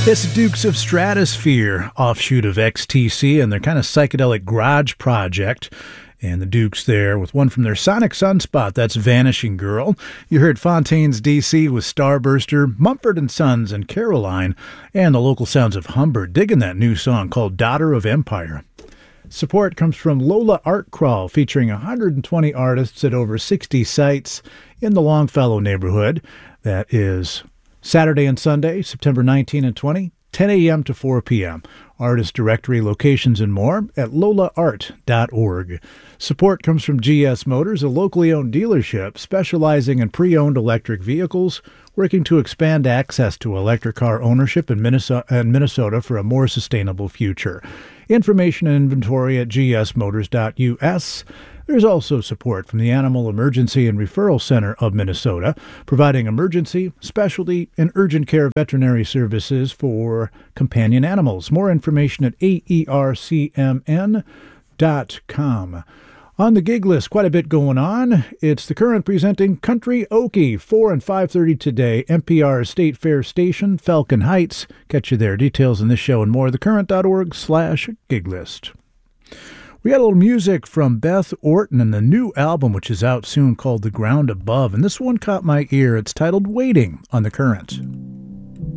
It's Dukes of Stratosphere, offshoot of XTC, and their kind of psychedelic garage project. And the Dukes there with one from their Sonic Sunspot, that's Vanishing Girl. You heard Fontaines DC with Starburster, Mumford & Sons and Caroline, and the local sounds of Humber digging that new song called Daughter of Empire. Support comes from Lola Art Crawl, featuring 120 artists at over 60 sites in the Longfellow neighborhood. That is Saturday and Sunday, September 19 and 20, 10 a.m. to 4 p.m. Artist directory, locations, and more at lolaart.org. Support comes from GS Motors, a locally owned dealership specializing in pre-owned electric vehicles, working to expand access to electric car ownership in Minnesota for a more sustainable future. Information and inventory at gsmotors.us. There's also support from the Animal Emergency and Referral Center of Minnesota, providing emergency, specialty, and urgent care veterinary services for companion animals. More information at aercmn.com. On the gig list, quite a bit going on. It's the Current presenting Country Okie, 4 and 5:30 today, NPR State Fair Station, Falcon Heights. Catch you there. Details in this show and more, thecurrent.org/giglist. We got a little music from Beth Orton and the new album, which is out soon, called The Ground Above. And this one caught my ear. It's titled Waiting on The Current.